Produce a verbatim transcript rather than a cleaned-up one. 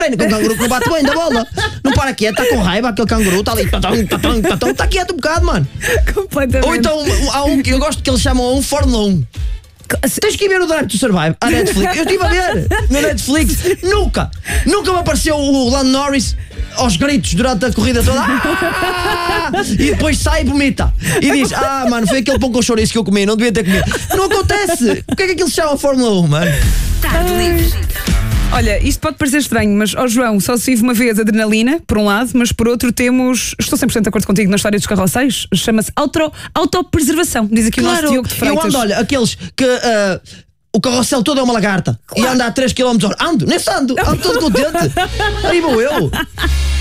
Com o canguru que não bate bem da bola. Não para quieto, está com raiva, aquele canguru está ali. Está quieto um bocado, mano. Completamente. Ou então há um que eu gosto que eles chamam um Fórmula um. Tens que ir ver o Drive to Survive à Netflix. Eu estive a ver no Netflix. Nunca, nunca me apareceu o Lando Norris aos gritos durante a corrida toda. Ah! E depois sai e vomita. E diz: ah, mano, foi aquele pão com chouriço que eu comi, não devia ter comido. Não acontece. O que é que aquilo se chama Fórmula um, mano? Tarde livre. Olha, isto pode parecer estranho, mas, ó João, só se vive uma vez adrenalina, por um lado, mas por outro temos, estou cem por cento de acordo contigo na história dos carroceiros, chama-se auto, autopreservação, diz aqui Claro, o nosso Diogo de Freitas. eu ando, olha, aqueles que uh, o carrossel todo é uma lagarta, claro, e anda a três quilómetros hora. Ando, nesse ando, ando todo contente. Aí vou eu.